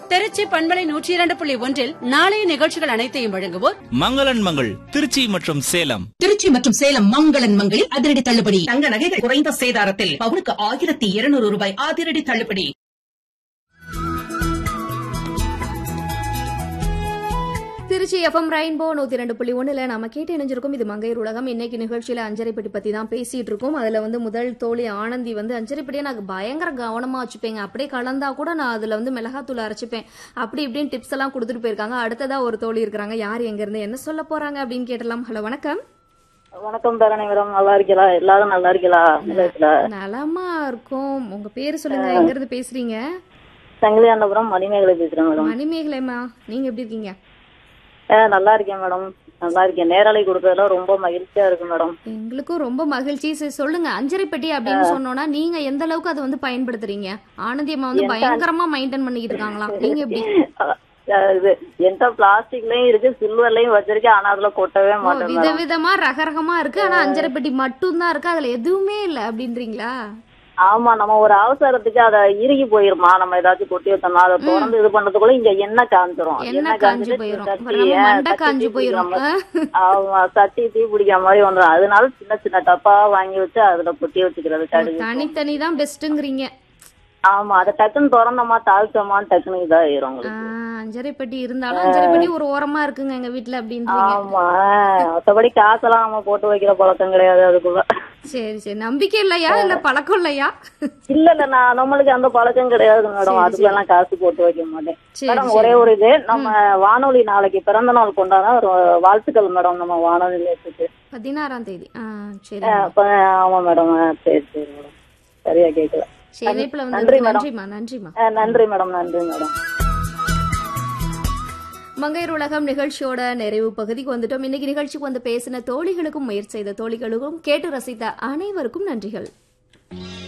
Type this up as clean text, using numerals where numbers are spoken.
திருச்சி பண்பலை 102.1 நாளைய நிகழ்ச்சிகள் அனைத்தையும் வழங்குவோர் மங்களன் மங்கள் திருச்சி மற்றும் சேலம். திருச்சி மற்றும் சேலம் மங்களன் மங்களில் அதிரடி தள்ளுபடி. தங்க நகைகள் குறைந்த சேதாரத்தில் பவுனுக்கு 1200 ரூபாய் அதிரடி தள்ளுபடி. திருச்சி எஃப்எம் ரெயின்போ 102.1 நம்ம கேட்டு இணைஞ்சிருக்கோம். இது மங்கையர் உலகம். இன்னைக்கு நிகழ்ச்சியில அஞ்சரைப்பட்டி பத்தி தான் பேசிட்டு இருக்கோம். அதுல முதல் தோழி ஆனந்தி அஞ்சரைப்பட்டியை நான் பயங்கர கவனமா வச்சுப்பேங்க. அப்படியே கலந்தா கூட நான் அதுல மிளகாத்தூள் அரைச்சிப்பேன், அப்படி இப்படின்னு டிப்ஸ் எல்லாம் கொடுத்துட்டு போயிருக்காங்க. அடுத்ததா ஒரு தோழி இருக்கிறாங்க. யார் எங்க இருந்து என்ன சொல்ல போறாங்க அப்படின்னு கேட்டலாம். ஹலோ, வணக்கம். வணக்கம் தரணி மேடம், நல்லா இருக்கீங்களா? எல்லாரும் நல்லா இருக்கீங்களா? நலமா இருக்கும். உங்க பேரு சொல்லுங்க, எங்க இருந்து பேசுறீங்க? சங்கிலியாண்டபுரம் மணிமேகலை பேசுறேன் மேடம். மணிமேகலைமா, நீங்க எப்படி இருக்கீங்க? நல்லா இருக்கேன் மேடம், நல்லா இருக்கேன். நேரலை கொடுக்கறதுல ரொம்ப மகிழ்ச்சியா இருக்கு மேடம். எங்களுக்கும் ரொம்ப மகிழ்ச்சி. சரி, சொல்லுங்க, அஞ்சரைப்பட்டி அப்படின்னு சொன்னோம்னா நீங்க எந்த அளவுக்கு அதை பயன்படுத்துறீங்க? ஆனந்தி அம்மா பயங்கரமா மெயின்டைன் பண்ணிக்கிட்டு இருக்காங்களாம், நீங்க எப்படி? இது எந்த பிளாஸ்டிக்லயும் இருக்கு, சில்வர்லயும் வச்சிருக்கேன், ஆனா அதுல கொட்டவே மாட்டேன். விதவிதமா ரகரகமா இருக்கு, ஆனா அஞ்சரைப்பட்டி மட்டும் தான் இருக்கு, அதுல எதுவுமே இல்ல அப்படின்றீங்களா? ஆமா, நம்ம ஒரு அவசரத்துக்கு அத இறுகி போயிருமா, நம்ம ஏதாச்சும் கொட்டி வச்சோம்னா அதை தொடர்ந்து இது பண்றதுக்குள்ள இங்க எண்ணெய் காஞ்சிரும். எண்ணெய் காஞ்சு போயிரும். ஆமா, சட்டி தீ பிடிக்கிற மாதிரி வந்துடும். அதனால சின்ன சின்ன டப்பா வாங்கி வச்சு அதுல கொட்டி வச்சுக்கிறது. தனித்தனி தான் பெஸ்ட்ங்கறீங்க. ஆமா, அதை டக்குன்னு திறந்தோமா தாழ்த்தோமா டக்குன்னு இதாயிரும். அஞ்சரைப்பட்டி இருந்தாலும் அஞ்சரைப்பட்டி ஒரு ஓரமா இருக்குங்க எங்க வீட்டுல அப்படின்றீங்க. ஆமா, மத்தபடி காசெல்லாம் நம்ம போட்டு வைக்கிற பழக்கம் கிடையாது அதுக்குள்ள. சரி சரி, நம்பிக்கை இல்லையா இல்ல பழக்கம் இல்லையா? இல்ல நான் நம்மளுக்கு அந்த பழக்கம் கிடையாது மேடம், அதுக்குள்ள எல்லாம் காசு போட்டு வைக்க மாட்டேன் மேடம். ஒரே ஒரு இது, நம்ம வானொலி நாளைக்கு பிறந்த நாள் கொண்டாட ஒரு வாழ்த்துக்கள் மேடம். நம்ம வானொலி நிலையத்துக்கு 16ஆம் தேதி. சரி. ஆமா மேடம், சரி சரி மேடம், சரியா கேட்கல. நன்றி மேடம். நன்றி மேடம், நன்றி மேடம். மங்கையர் உலகம் நிகழ்ச்சியோட நிறைவு பகுதிக்கு வந்துட்டோம். இன்னைக்கு நிகழ்ச்சிக்கு பேசின தோழிகளுக்கும் முயற்சி செய்த தோழிகளுக்கும் கேட்டு ரசித்த அனைவருக்கும் நன்றிகள்.